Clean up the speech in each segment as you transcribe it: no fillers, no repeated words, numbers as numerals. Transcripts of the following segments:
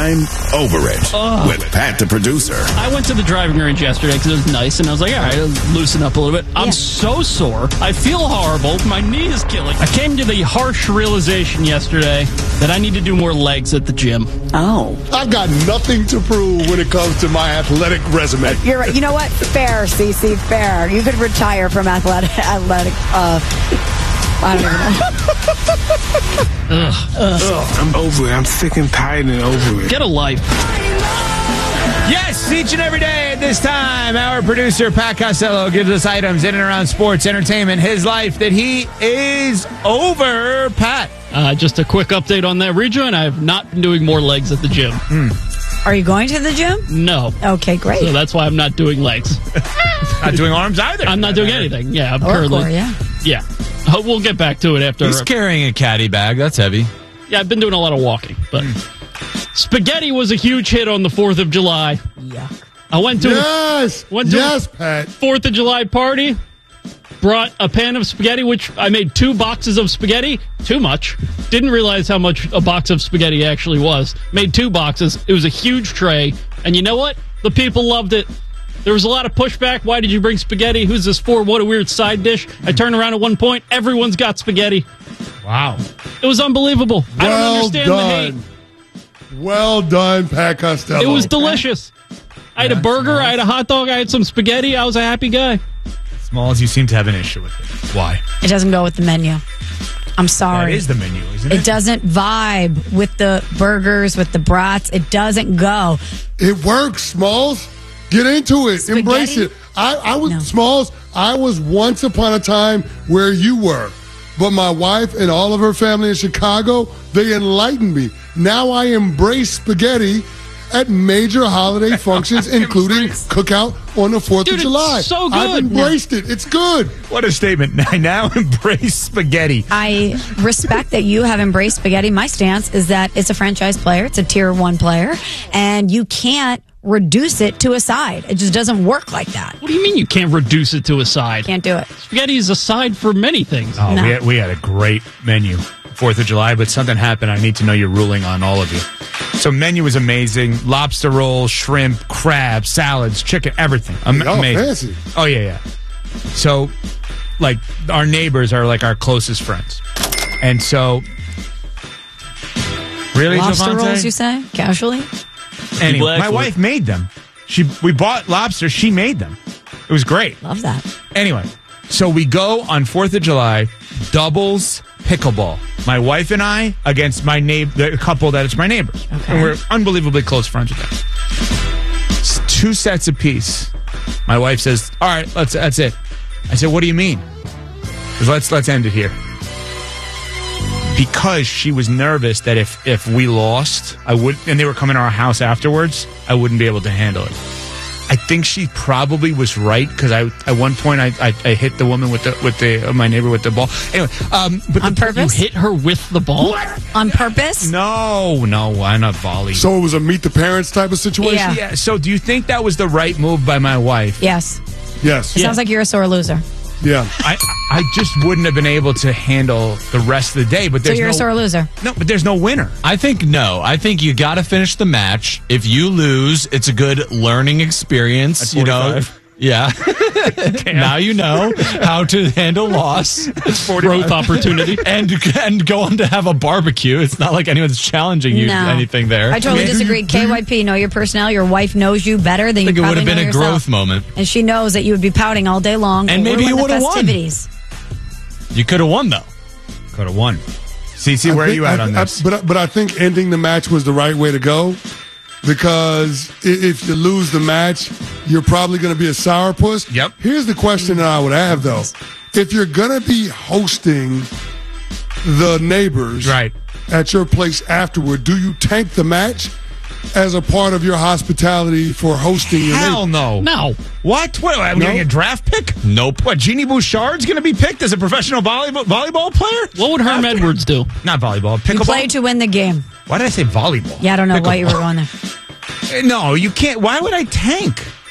I'm over it with Pat the producer. I went to the driving range yesterday because it was nice, and I was like, all right, I'll loosen up a little bit. I'm so sore. I feel horrible. My knee is killing. I came to the harsh realization yesterday that I need to do more legs at the gym. Oh. I've got nothing to prove when it comes to my athletic resume. You're right. You know what? Fair, Cece, fair. You could retire from athletic. I don't even know. I'm over it. I'm sick and tired and over it. Get a life. Yes, each and every day at this time, our producer, Pat Costello, gives us items in and around sports, entertainment, his life that he is over. Pat. Just a quick update on that rejoin. I have not been doing more legs at the gym. Are you going to the gym? No. Okay, great. So that's why I'm not doing legs. Not doing arms either. I'm not doing anything. Yeah, I'm Or currently. core, yeah. Yeah. We'll get back to it after. He's carrying a caddy bag. That's heavy. Yeah, I've been doing a lot of walking, but spaghetti was a huge hit on the 4th of July. Yuck. I went to Yes, Pat. 4th of July party, brought a pan of spaghetti, which I made 2 boxes of spaghetti. Too much. Didn't realize how much a box of spaghetti actually was. Made 2 boxes. It was a huge tray. And you know what? The people loved it. There was a lot of pushback. Why did you bring spaghetti? Who's this for? What a weird side dish. I turned around at one point. Everyone's got spaghetti. Wow. It was unbelievable. I don't understand the hate. Well done, Pat Costello. It was delicious. I had a burger. I had a hot dog. I had some spaghetti. I was a happy guy. Smalls, you seem to have an issue with it. Why? It doesn't go with the menu. I'm sorry. That is the menu, isn't it? It doesn't vibe with the burgers, with the brats. It doesn't go. It works, Smalls. Get into it. Spaghetti? Embrace it. I was No. Smalls. I was once upon a time where you were, but my wife and all of her family in Chicago, they enlightened me. Now I embrace spaghetti at major holiday functions, including cookout on the 4th Dude, of July. it's so I've good. embraced it. It's good. What a statement. I now embrace spaghetti. I respect that you have embraced spaghetti. My stance is that it's a franchise player. It's a tier 1 player. And you can't reduce it to a side. It just doesn't work like that. What do you mean you can't reduce it to a side? Can't do it. Spaghetti is a side for many things. Oh, No. we had a great menu, 4th of July, but something happened. I need to know your ruling on all of you. So menu was amazing. Lobster roll, shrimp, crab, salads, chicken, everything. Oh, Amazing. fancy. Oh, yeah. So, like, our neighbors are like our closest friends. And so, really, Lobster Javante? rolls, you say? Casually? Anyway, my Blackfoot. wife made them. We bought lobster. She made them. It was great. Love that. Anyway, so we go on 4th of July, doubles pickleball. My wife and I against my the couple that it's my neighbors. Okay. And we're unbelievably close friends with them. It's 2 sets apiece. My wife says, all right, that's it. I said, what do you mean? She goes, let's end it here. Because she was nervous that if we lost, and they were coming to our house afterwards, I wouldn't be able to handle it. I think she probably was right because at one point I hit the woman with my neighbor with the ball. Anyway, but On purpose? You hit her with the ball? On purpose? No, why not volley? So it was a meet the parents type of situation? Yeah. Yeah. So do you think that was the right move by my wife? Yes. Yes. It sounds like you're a sore loser. Yeah. I just wouldn't have been able to handle the rest of the day. But So there's you're a sore loser. no, but there's no winner. I think no. I think you got to finish the match. If you lose, it's a good learning experience. At 45. Yeah. Now you know how to handle loss, Growth opportunity. and go on to have a barbecue. It's not like anyone's challenging you to No. anything there. I totally disagree. KYP, know your personnel. Your wife knows you better than I think you it would probably have been know a yourself. growth moment. And she knows that you would be pouting all day long. And maybe you would would've have won. festivities. You could have won, though. Could have won. CC, where are you at on this? But I think ending the match was the right way to go because if you lose the match, you're probably going to be a sourpuss. Yep. Here's the question that I would have, though. If you're going to be hosting the neighbors Right. at your place afterward, do you tank the match as a part of your hospitality for hosting your Hell neighbors? no. No. What? What? Are we No? getting a draft pick? Nope. What? Jeannie Bouchard's going to be picked as a professional volleyball player? What would Herm Edwards do? Not volleyball. You Pickleball. play to win the game. Why did I say volleyball? Yeah, I don't know why you were Pickleball. going there. No, you can't. Why would I tank?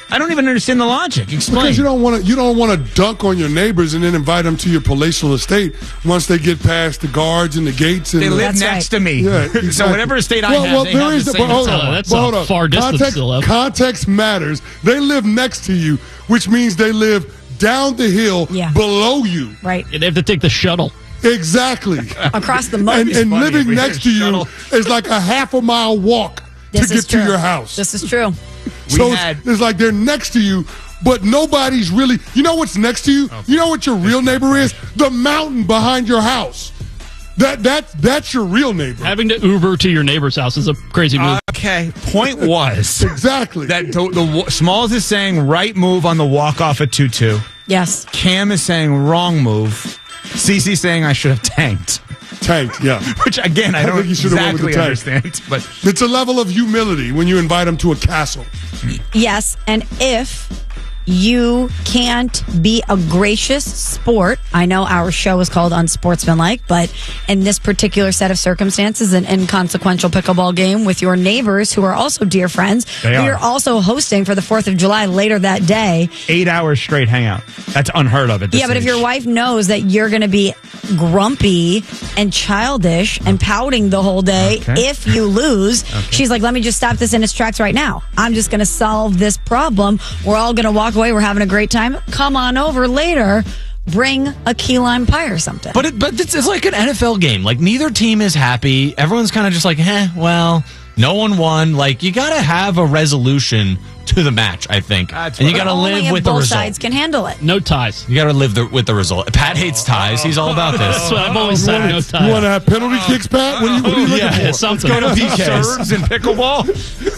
I don't even understand the logic. Explain. Because you don't want to dunk on your neighbors and then invite them to your palatial estate once they get past the guards and the gates. And they live That's next right. to me. Yeah, exactly. So whatever estate I have, they have the same. That's a far distance to live. Context matters. They live next to you, which means they live down the hill Yeah. below you. Right. They have to take the shuttle. Exactly. Across the moat. and funny living if we next had to a you shuttle. is like a half a mile walk to This get is to true. your house. This is true. So had- it's like they're next to you, but nobody's really. You know what's next to you? You know what your real neighbor is? The mountain behind your house. That's your real neighbor. Having to Uber to your neighbor's house is a crazy move. Okay. Point was Exactly. that the Smalls is saying right move on the walk off at 2-2. Yes. Cam is saying wrong move. CC saying I should have tanked. Tanked, yeah. Which again, I don't think you should have went with exactly the tank. understand. But It's a level of humility when you invite them to a castle. Yes, and if you can't be a gracious sport, I know our show is called Unsportsmanlike, but in this particular set of circumstances, an inconsequential pickleball game with your neighbors who are also dear friends, They who are. you're also hosting for the 4th of July later that day. 8 hours straight hangout. That's unheard of at this Yeah, but if age. your wife knows that you're going to be grumpy and childish and pouting the whole day Okay. if you lose, she's like, let me just stop this in its tracks right now. I'm just going to solve this problem. We're all going to walk away. We're having a great time. Come on over later. Bring a key lime pie or something. But it's like an NFL game. Like, neither team is happy. Everyone's kind of just like, well, no one won. Like, you got to have a resolution to the match, I think. That's And you right. got to Only live if with the both result. sides can handle it. No ties. You got to live with the result. Pat hates ties. He's all about That's this. what I've always said. No You want ties. to have penalty kicks, Pat? What are you looking Yeah, for? something. Serves in pickleball.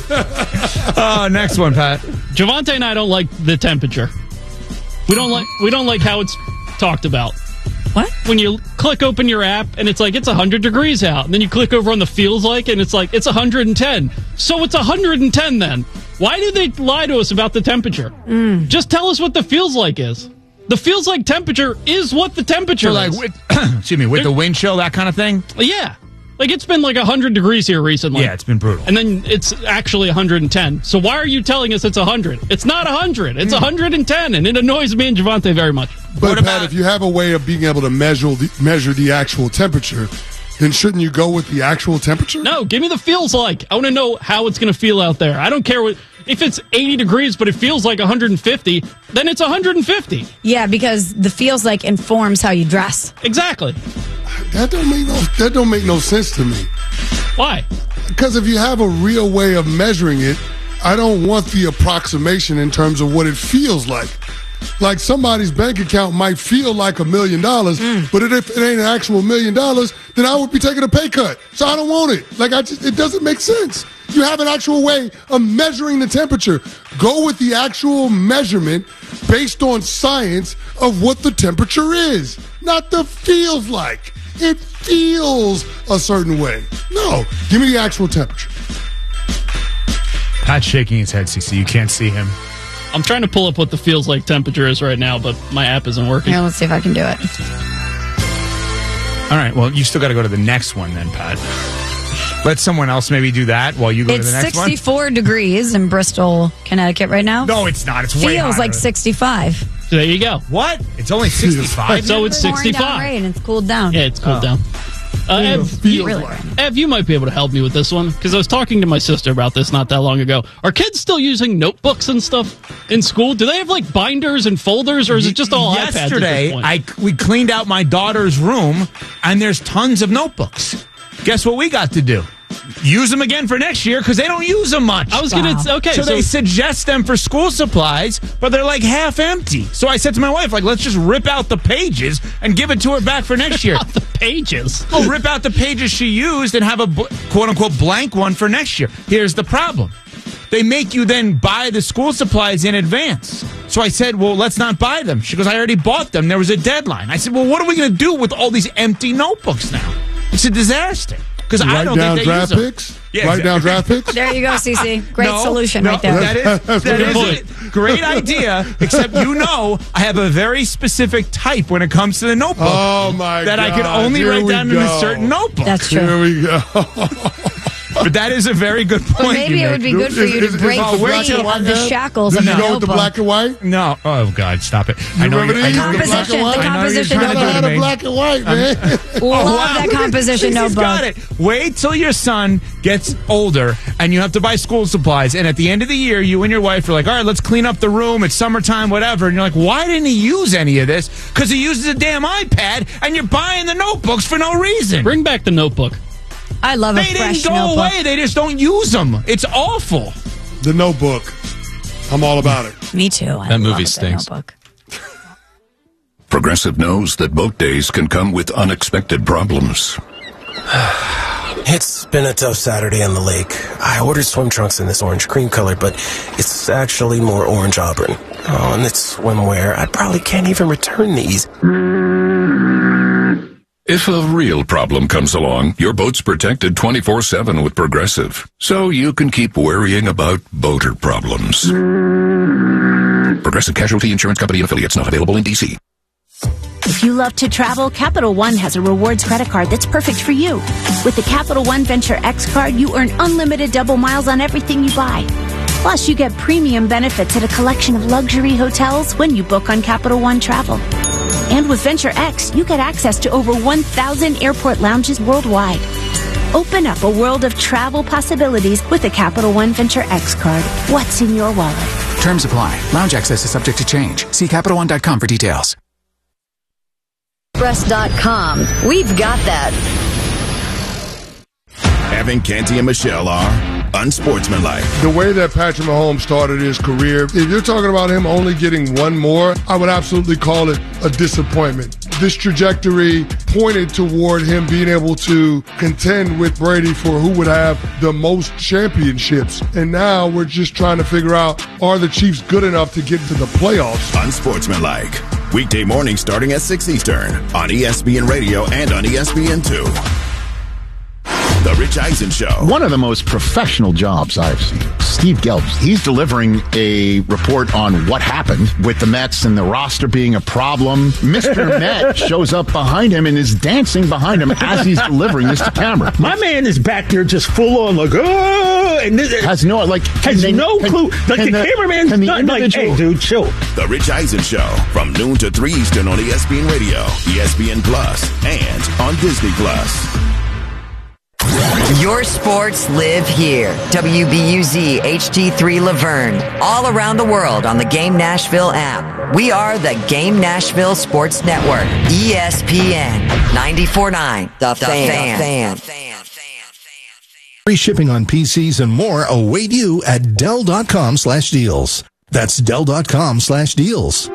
Next one, Pat. Javante and I don't like the temperature. We don't like how it's talked about. What? When you click open your app and it's like it's 100 degrees out, and then you click over on the feels like and it's like it's 110. So it's 110 then. Why do they lie to us about the temperature? Just tell us what the feels like is. The feels like temperature is what the temperature So like, is. with, excuse me, with the wind chill, that kind of thing. Yeah. Like it's been like 100 degrees here recently. Yeah, it's been brutal. And then it's actually 110. So why are you telling us it's 100? It's not 100. It's 110, and it annoys me and Javante very much. But What Pat, about- if you have a way of being able to measure the actual temperature, then shouldn't you go with the actual temperature? No, give me the feels like. I want to know how it's going to feel out there. I don't care if it's 80 degrees, but it feels like 150, then it's 150. Yeah, because the feels like informs how you dress. Exactly. That don't make no sense to me. Why? Because if you have a real way of measuring it, I don't want the approximation in terms of what it feels like. Like somebody's bank account might feel like $1 million, but if it ain't an actual $1 million, then I would be taking a pay cut. So I don't want it. Like it doesn't make sense. You have an actual way of measuring the temperature. Go with the actual measurement based on science of what the temperature is, not the feels like. It feels a certain way. No, give me the actual temperature. Pat's shaking his head, CC. You can't see him. I'm trying to pull up what the feels like temperature is right now, but my app isn't working. Yeah, let's see if I can do it. All right, well, you still got to go to the next one then, Pat. Let someone else maybe do that while you go It's to the next 64 degrees in Bristol, Connecticut right now. one. No, it's not. It's way Feels hotter. like 65. There you go. What? It's only 65? So it's Pouring down 65. rain. It's cooled down. Yeah, it's cooled down. Ev, Really? Ev, you might be able to help me with this one because I was talking to my sister about this not that long ago. Are kids still using notebooks and stuff in school? Do they have like binders and folders, or is it just all iPads? Yesterday, at this point? we cleaned out my daughter's room, and there's tons of notebooks. Guess what we got to do? Use them again for next year because they don't use them much. I was gonna okay. So they suggest them for school supplies, but they're like half empty. So I said to my wife, like, let's just rip out the pages and give it to her back for next year. the pages. Oh, rip out the pages she used and have a quote-unquote blank one for next year. Here's the problem. They make you then buy the school supplies in advance. So I said, well, let's not buy them. She goes, I already bought them. There was a deadline. I said, well, what are we going to do with all these empty notebooks now? It's a disaster. Because I Write don't down think they draft use them. picks. Yeah, Write down exactly. draft picks. There you go, Cece. Great No, solution no, right there. That is point. a great idea, except I have a very specific type when it comes to the notebook. Oh, my that God. I can only Here write we down in go. a certain notebook. That's Here true. we go. But that is a very good point. But maybe it would be good for you to break free of the shackles Do of you the know what the notebook. black and white? No. Oh, God, stop it. You remember these? The composition I notebook. had a black and white, man. Love that composition He's notebook. got it. Wait till your son gets older and you have to buy school supplies. And at the end of the year, you and your wife are like, all right, let's clean up the room. It's summertime, whatever. And you're like, why didn't he use any of this? Because he uses a damn iPad and you're buying the notebooks for no reason. Bring back the notebook. I love a They fresh didn't go notebook. away. They just don't use them. It's awful. The Notebook. I'm all about it. Me too. I That movie love stinks. Notebook. Progressive knows that boat days can come with unexpected problems. It's been a tough Saturday on the lake. I ordered swim trunks in this orange cream color, but it's actually more orange auburn. Oh, and it's swimwear. I probably can't even return these. If a real problem comes along, your boat's protected 24/7 with Progressive, so you can keep worrying about boater problems. Progressive Casualty Insurance Company and affiliates, not available in D.C. If you love to travel, Capital One has a rewards credit card that's perfect for you. With the Capital One Venture X card, you earn unlimited double miles on everything you buy. Plus, you get premium benefits at a collection of luxury hotels when you book on Capital One Travel. And with Venture X, you get access to over 1,000 airport lounges worldwide. Open up a world of travel possibilities with the Capital One Venture X card. What's in your wallet? Terms apply. Lounge access is subject to change. See CapitalOne.com for details. Express.com. We've got that. Having Canty and Michelle are unsportsmanlike. The way that Patrick Mahomes started his career, if you're talking about him only getting one more, I would absolutely call it a disappointment. This trajectory pointed toward him being able to contend with Brady for who would have the most championships. And now we're just trying to figure out, are the Chiefs good enough to get to the playoffs? Unsportsmanlike. Weekday morning starting at 6 Eastern on ESPN Radio and on ESPN2. The Rich Eisen Show. One of the most professional jobs I've seen. Steve Gelbs, he's delivering a report on what happened with the Mets and the roster being a problem. Mr. Met shows up behind him and is dancing behind him as he's delivering this to camera. My man is back there just full on like, oh, and this has no clue. Like the cameraman's not like, hey, dude, chill. The Rich Eisen Show from noon to 3 Eastern on ESPN Radio, ESPN Plus, and on Disney Plus. Your sports live here. WBUZ HD3 Laverne. All around the world on the Game Nashville app. We are the Game Nashville Sports Network. ESPN 94.9. The Fan. Free shipping on PCs and more await you at Dell.com/deals. That's Dell.com/deals.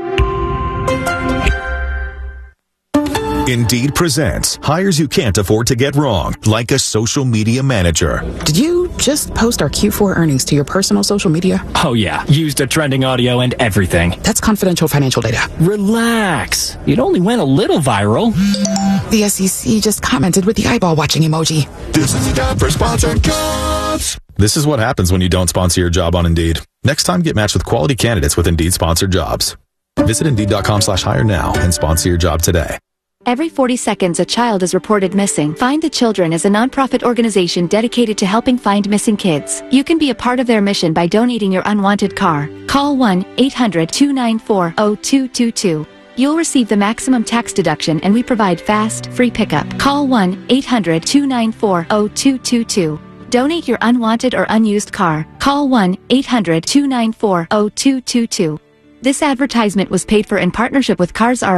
Indeed presents hires you can't afford to get wrong, like a social media manager. Did you just post our Q4 earnings to your personal social media? Oh yeah, used a trending audio and everything. That's confidential financial data. Relax. It only went a little viral. The SEC just commented with the eyeball watching emoji. This is the time for sponsored jobs. This is what happens when you don't sponsor your job on Indeed. Next time, get matched with quality candidates with Indeed sponsored jobs. Visit Indeed.com/hire now and sponsor your job today. Every 40 seconds, a child is reported missing. Find the Children is a nonprofit organization dedicated to helping find missing kids. You can be a part of their mission by donating your unwanted car. Call 1-800-294-0222. You'll receive the maximum tax deduction, and we provide fast, free pickup. Call 1-800-294-0222. Donate your unwanted or unused car. Call 1-800-294-0222. This advertisement was paid for in partnership with Cars R